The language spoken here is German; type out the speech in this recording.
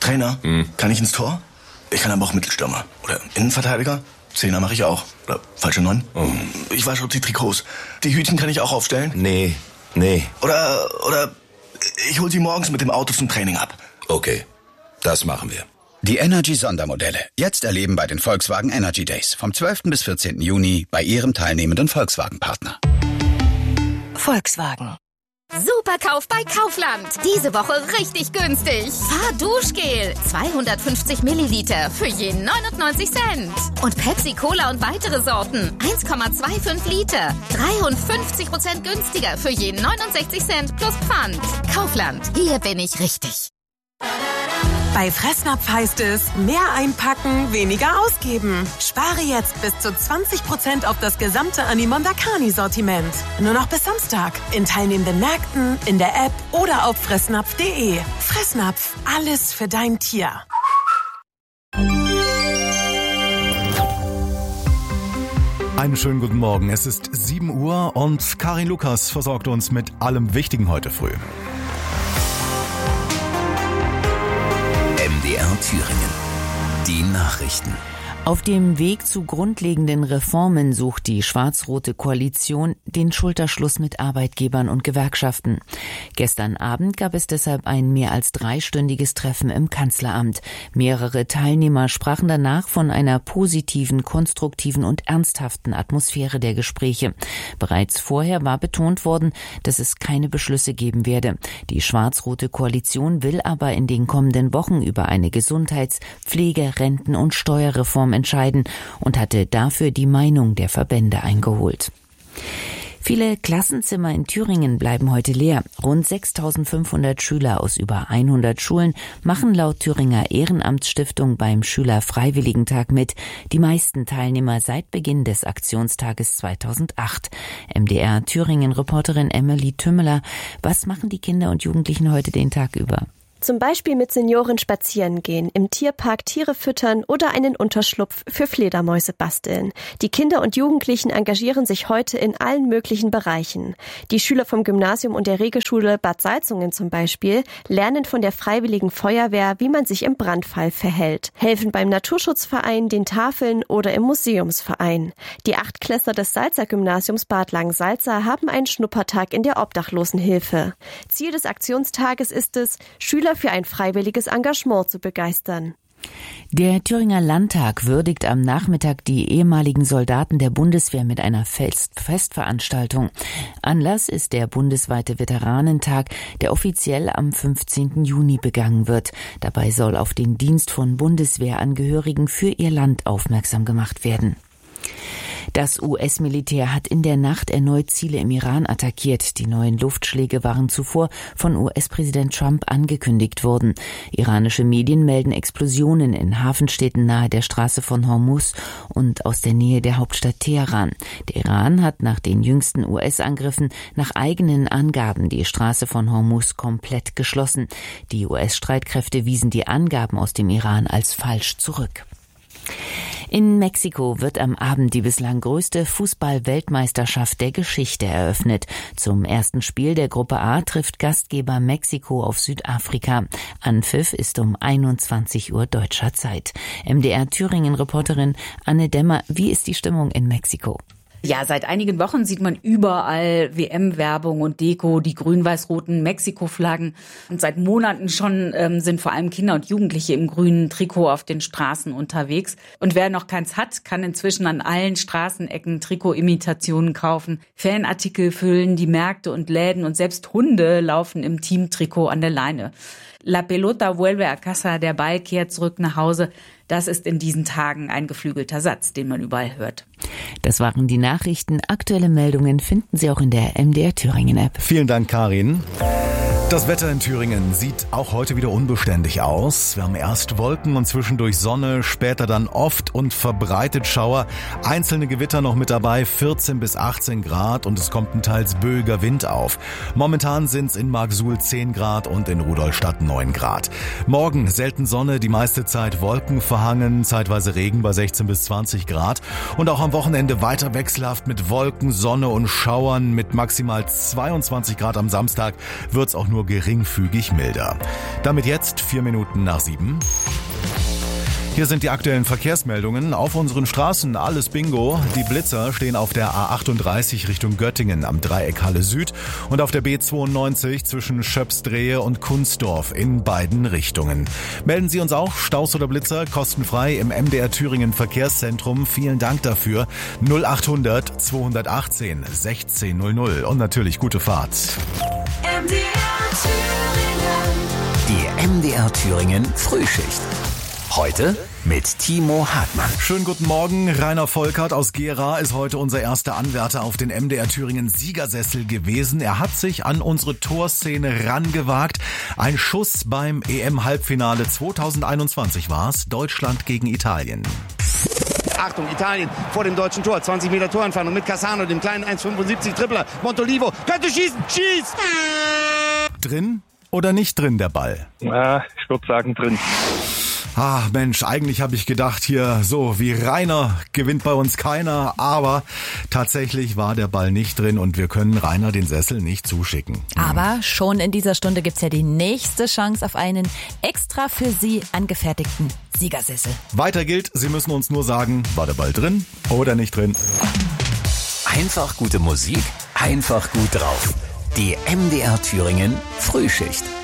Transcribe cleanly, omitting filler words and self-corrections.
Trainer, kann ich ins Tor? Ich kann aber auch Mittelstürmer. Oder Innenverteidiger. Zehner mache ich auch. Oder falsche 9. Ich wasche die Trikots. Die Hütchen kann ich auch aufstellen? Nee. Oder ich hol sie morgens mit dem Auto zum Training ab. Okay, das machen wir. Die Energy-Sondermodelle. Jetzt erleben bei den Volkswagen Energy Days. Vom 12. bis 14. Juni bei Ihrem teilnehmenden Volkswagen-Partner. Volkswagen. Superkauf bei Kaufland. Diese Woche richtig günstig. Fahrduschgel 250 Milliliter für je 99 Cent. Und Pepsi Cola und weitere Sorten 1,25 Liter. 53% günstiger für je 69 Cent plus Pfand. Kaufland, hier bin ich richtig. Bei Fressnapf heißt es, mehr einpacken, weniger ausgeben. Spare jetzt bis zu 20% auf das gesamte Animondakani-Sortiment. Nur noch bis Samstag. In teilnehmenden Märkten, in der App oder auf fressnapf.de. Fressnapf, alles für dein Tier. Einen schönen guten Morgen. Es ist 7 Uhr und Karin Lukas versorgt uns mit allem Wichtigen heute früh. MDR Thüringen. Die Nachrichten. Auf dem Weg zu grundlegenden Reformen sucht die schwarz-rote Koalition den Schulterschluss mit Arbeitgebern und Gewerkschaften. Gestern Abend gab es deshalb ein mehr als 3-stündiges Treffen im Kanzleramt. Mehrere Teilnehmer sprachen danach von einer positiven, konstruktiven und ernsthaften Atmosphäre der Gespräche. Bereits vorher war betont worden, dass es keine Beschlüsse geben werde. Die schwarz-rote Koalition will aber in den kommenden Wochen über eine Gesundheits-, Pflege-, Renten- und Steuerreform entscheiden und hatte dafür die Meinung der Verbände eingeholt. Viele Klassenzimmer in Thüringen bleiben heute leer. Rund 6.500 Schüler aus über 100 Schulen machen laut Thüringer Ehrenamtsstiftung beim Schülerfreiwilligentag mit. Die meisten Teilnehmer seit Beginn des Aktionstages 2008. MDR Thüringen-Reporterin Emily Tümmeler. Was machen die Kinder und Jugendlichen heute den Tag über? Zum Beispiel mit Senioren spazieren gehen, im Tierpark Tiere füttern oder einen Unterschlupf für Fledermäuse basteln. Die Kinder und Jugendlichen engagieren sich heute in allen möglichen Bereichen. Die Schüler vom Gymnasium und der Regelschule Bad Salzungen zum Beispiel lernen von der Freiwilligen Feuerwehr, wie man sich im Brandfall verhält, helfen beim Naturschutzverein, den Tafeln oder im Museumsverein. Die 8-Klässler des Salzer Gymnasiums Bad Langensalza haben einen Schnuppertag in der Obdachlosenhilfe. Ziel des Aktionstages ist es, Schüler für ein freiwilliges Engagement zu begeistern. Der Thüringer Landtag würdigt am Nachmittag die ehemaligen Soldaten der Bundeswehr mit einer Festveranstaltung. Anlass ist der bundesweite Veteranentag, der offiziell am 15. Juni begangen wird. Dabei soll auf den Dienst von Bundeswehrangehörigen für ihr Land aufmerksam gemacht werden. Das US-Militär hat in der Nacht erneut Ziele im Iran attackiert. Die neuen Luftschläge waren zuvor von US-Präsident Trump angekündigt worden. Iranische Medien melden Explosionen in Hafenstädten nahe der Straße von Hormuz und aus der Nähe der Hauptstadt Teheran. Der Iran hat nach den jüngsten US-Angriffen nach eigenen Angaben die Straße von Hormuz komplett geschlossen. Die US-Streitkräfte wiesen die Angaben aus dem Iran als falsch zurück. In Mexiko wird am Abend die bislang größte Fußball-Weltmeisterschaft der Geschichte eröffnet. Zum ersten Spiel der Gruppe A trifft Gastgeber Mexiko auf Südafrika. Anpfiff ist um 21 Uhr deutscher Zeit. MDR Thüringen-Reporterin Anne Dämmer, wie ist die Stimmung in Mexiko? Ja, seit einigen Wochen sieht man überall WM-Werbung und Deko, die grün-weiß-roten Mexiko-Flaggen. Und seit Monaten schon sind vor allem Kinder und Jugendliche im grünen Trikot auf den Straßen unterwegs. Und wer noch keins hat, kann inzwischen an allen Straßenecken Trikot-Imitationen kaufen. Fanartikel füllen die Märkte und Läden und selbst Hunde laufen im Teamtrikot an der Leine. La pelota vuelve a casa, der Ball kehrt zurück nach Hause. Das ist in diesen Tagen ein geflügelter Satz, den man überall hört. Das waren die Nachrichten. Aktuelle Meldungen finden Sie auch in der MDR Thüringen App. Vielen Dank, Karin. Das Wetter in Thüringen sieht auch heute wieder unbeständig aus. Wir haben erst Wolken und zwischendurch Sonne, später dann oft und verbreitet Schauer. Einzelne Gewitter noch mit dabei, 14 bis 18 Grad und es kommt ein teils böiger Wind auf. Momentan sind es in Marksuhl 10 Grad und in Rudolstadt 9 Grad. Morgen selten Sonne, die meiste Zeit Wolken verhangen, zeitweise Regen bei 16 bis 20 Grad. Und auch am Wochenende weiter wechselhaft mit Wolken, Sonne und Schauern. Mit maximal 22 Grad am Samstag wird's auch nur nur geringfügig milder. Damit jetzt 7:04. Hier sind die aktuellen Verkehrsmeldungen. Auf unseren Straßen alles Bingo. Die Blitzer stehen auf der A38 Richtung Göttingen am Dreieck Halle Süd und auf der B92 zwischen Schöpsdrehe und Kunstdorf in beiden Richtungen. Melden Sie uns auch Staus oder Blitzer kostenfrei im MDR Thüringen Verkehrszentrum. Vielen Dank dafür. 0800 218 1600 und natürlich gute Fahrt. Die MDR Thüringen Frühschicht. Heute mit Timo Hartmann. Schönen guten Morgen. Rainer Volkert aus Gera ist heute unser erster Anwärter auf den MDR Thüringen Siegersessel gewesen. Er hat sich an unsere Torszene rangewagt. Ein Schuss beim EM-Halbfinale 2021 war's. Deutschland gegen Italien. Achtung, Italien vor dem deutschen Tor. 20 Meter Torentfernung mit Cassano, dem kleinen 1,75 Tripler. Montolivo könnte schießen. Schießt! Drin oder nicht drin der Ball? Ja, ich würde sagen drin. Ach Mensch, eigentlich habe ich gedacht, hier so wie Rainer gewinnt bei uns keiner, aber tatsächlich war der Ball nicht drin und wir können Rainer den Sessel nicht zuschicken. Aber schon in dieser Stunde gibt's ja die nächste Chance auf einen extra für Sie angefertigten Siegersessel. Weiter gilt, Sie müssen uns nur sagen, war der Ball drin oder nicht drin. Einfach gute Musik, einfach gut drauf. Die MDR Thüringen Frühschicht.